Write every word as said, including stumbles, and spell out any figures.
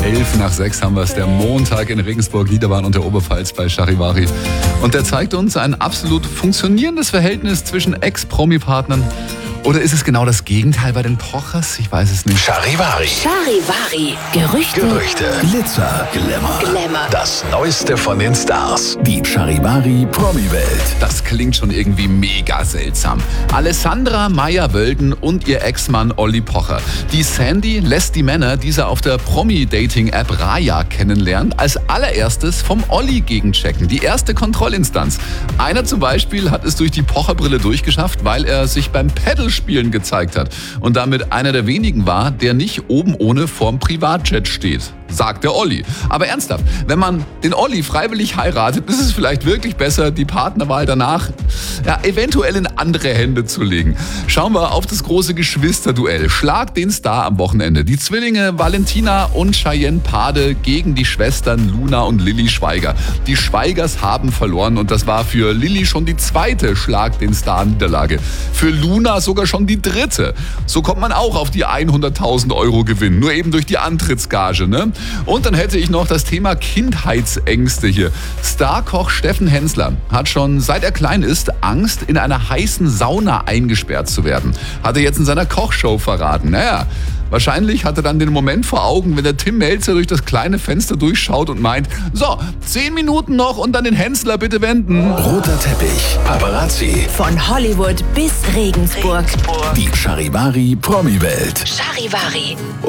elf nach sechs haben wir es, der Montag in Regensburg, Niederbayern und der Oberpfalz bei Charivari. Und der zeigt uns ein absolut funktionierendes Verhältnis zwischen Ex-Promi-Partnern. Oder ist es genau das Gegenteil bei den Pochers? Ich weiß es nicht. Charivari. Charivari. Gerüchte. Gerüchte. Glitzer, Glamour. Glamour. Das Neueste von den Stars. Die Charivari Promi-Welt. Das klingt schon irgendwie mega seltsam. Alessandra Meyer-Wölden und ihr Ex-Mann Olli Pocher. Die Sandy lässt die Männer, die sie auf der Promi-Dating-App Raya kennenlernt, als allererstes vom Olli gegenchecken. Die erste Kontrollinstanz. Einer zum Beispiel hat es durch die Pocher-Brille durchgeschafft, weil er sich beim Paddle Spielen gezeigt hat und damit einer der wenigen war, der nicht oben ohne vorm Privatjet steht, sagt der Olli. Aber ernsthaft, wenn man den Olli freiwillig heiratet, ist es vielleicht wirklich besser, die Partnerwahl danach ja, eventuell in andere Hände zu legen. Schauen wir auf das große Geschwisterduell. Schlag den Star am Wochenende. Die Zwillinge Valentina und Cheyenne Pade gegen die Schwestern Luna und Lilly Schweiger. Die Schweigers haben verloren und das war für Lilly schon die zweite Schlag den Star Niederlage. Für Luna sogar schon die dritte. So kommt man auch auf die hunderttausend Euro Gewinn, nur eben durch die Antrittsgage, ne? Und dann hätte ich noch das Thema Kindheitsängste hier. Starkoch Steffen Hensler hat schon seit er klein ist Angst, in einer heißen Sauna eingesperrt zu werden. Hat er jetzt in seiner Kochshow verraten. Naja, wahrscheinlich hat er dann den Moment vor Augen, wenn der Tim Melzer durch das kleine Fenster durchschaut und meint, so, zehn Minuten noch und dann den Hensler bitte wenden. Roter Teppich, Paparazzi. Von Hollywood bis Regensburg. Die Charivari Promi-Welt. Charivari.